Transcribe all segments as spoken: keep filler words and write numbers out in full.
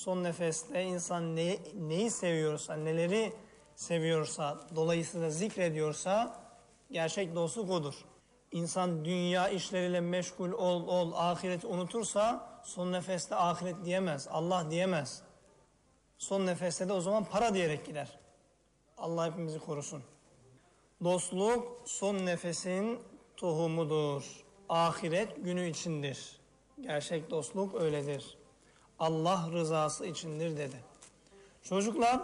son nefeste insan ne, neyi seviyorsa, neleri seviyorsa, dolayısıyla zikrediyorsa gerçek dostluk odur. İnsan dünya işleriyle meşgul ol, ol, ahireti unutursa son nefeste ahiret diyemez, Allah diyemez. Son nefeste de o zaman para diyerek gider. Allah hepimizi korusun. Dostluk son nefesin tohumudur. Ahiret günü içindir. Gerçek dostluk öyledir. Allah rızası içindir dedi. Çocuklar,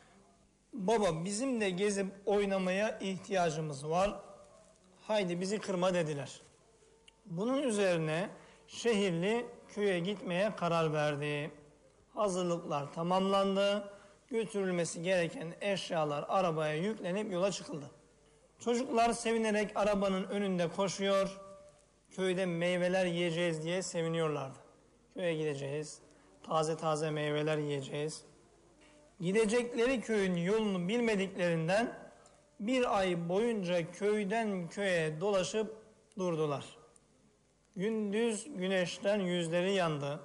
baba bizim de gezip oynamaya ihtiyacımız var. Haydi bizi kırma dediler. Bunun üzerine şehirli köye gitmeye karar verdi. Hazırlıklar tamamlandı. Götürülmesi gereken eşyalar arabaya yüklenip yola çıkıldı. Çocuklar sevinerek arabanın önünde koşuyor. Köyde meyveler yiyeceğiz diye seviniyorlardı. Köye gideceğiz. Taze taze meyveler yiyeceğiz. Gidecekleri köyün yolunu bilmediklerinden bir ay boyunca köyden köye dolaşıp durdular. Gündüz güneşten yüzleri yandı.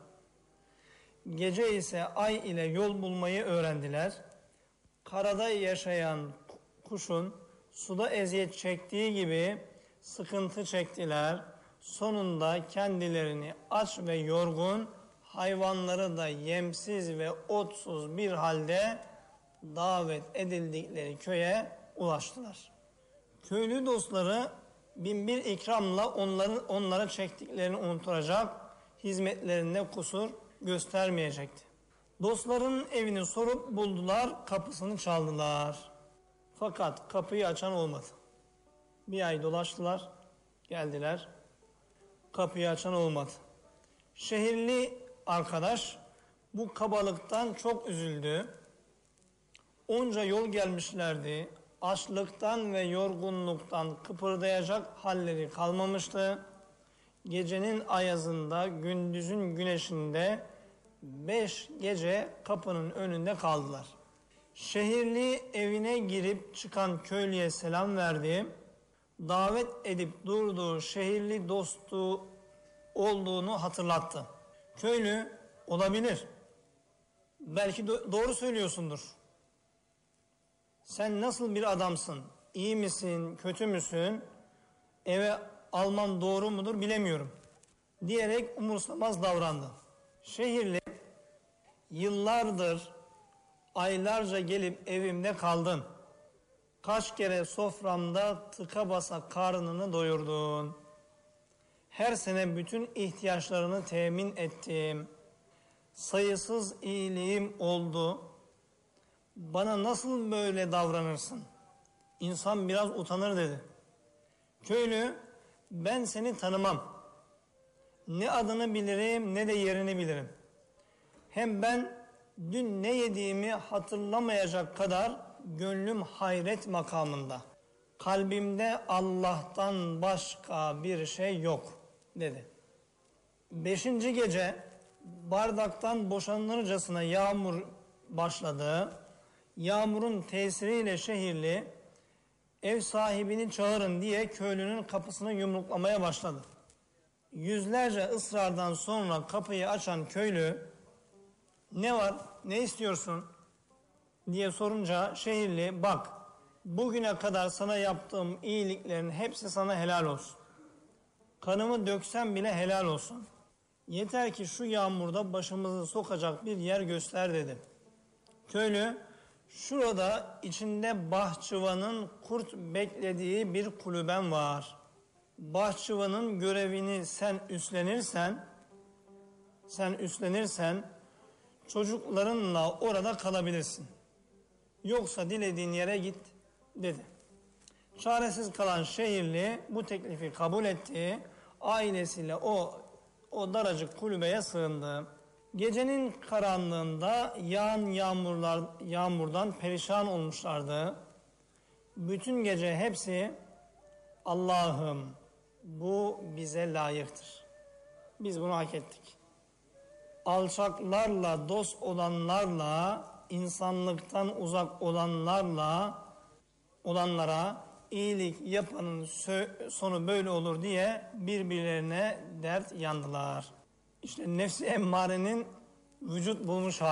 Gece ise ay ile yol bulmayı öğrendiler. Karada yaşayan kuşun suda eziyet çektiği gibi sıkıntı çektiler. Sonunda kendilerini aç ve yorgun, hayvanları da yemsiz ve otsuz bir halde davet edildikleri köye ulaştılar. Köylü dostları binbir ikramla onların onlara çektiklerini unutturacak, hizmetlerinde kusur göstermeyecekti. Dostların evini sorup buldular, kapısını çaldılar. Fakat kapıyı açan olmadı. Bir ay dolaştılar, geldiler. Kapıyı açan olmadı. Şehirli arkadaş bu kabalıktan çok üzüldü. Onca yol gelmişlerdi. Açlıktan ve yorgunluktan kıpırdayacak halleri kalmamıştı. Gecenin ayazında, gündüzün güneşinde beş gece kapının önünde kaldılar. Şehirli evine girip çıkan köylüye selam verdi. Davet edip durduğu şehirli dostu olduğunu hatırlattı. Köylü, olabilir. Belki do- doğru söylüyorsundur. Sen nasıl bir adamsın? İyi misin, kötü müsün? Eve alman doğru mudur bilemiyorum. Diyerek umursamaz davrandı. Şehirli, yıllardır, aylarca gelip evimde kaldın. Kaç kere soframda tıka basa karnını doyurdun. Her sene bütün ihtiyaçlarını temin ettim. Sayısız iyiliğim oldu. Bana nasıl böyle davranırsın? İnsan biraz utanır dedi. Köylü, ben seni tanımam. Ne adını bilirim ne de yerini bilirim. Hem ben dün ne yediğimi hatırlamayacak kadar gönlüm hayret makamında. Kalbimde Allah'tan başka bir şey yok dedi. Beşinci gece bardaktan boşanırcasına yağmur başladı. Yağmurun tesiriyle şehirli ev sahibini çağırın diye köylünün kapısını yumruklamaya başladı. Yüzlerce ısrardan sonra kapıyı açan köylü, ne var, ne istiyorsun diye sorunca şehirli, bak bugüne kadar sana yaptığım iyiliklerin hepsi sana helal olsun. Kanımı döksem bile helal olsun. Yeter ki şu yağmurda başımızı sokacak bir yer göster dedi. Köylü, şurada içinde bahçıvanın kurt beklediği bir kulüben var. Bahçıvanın görevini sen üstlenirsen, sen üstlenirsen çocuklarınla orada kalabilirsin. Yoksa dilediğin yere git dedi. Çaresiz kalan şehirli bu teklifi kabul etti. Ailesiyle o o daracık kulübeye sığındı. Gecenin karanlığında yağan yağmurlar yağmurdan perişan olmuşlardı. Bütün gece hepsi Allah'ım bu bize layıktır. Biz bunu hak ettik. Alçaklarla dost olanlarla, insanlıktan uzak olanlarla olanlara iyilik yapanın sonu böyle olur diye birbirlerine dert yandılar. İşte nefsi emmarenin vücut bulmuş hali.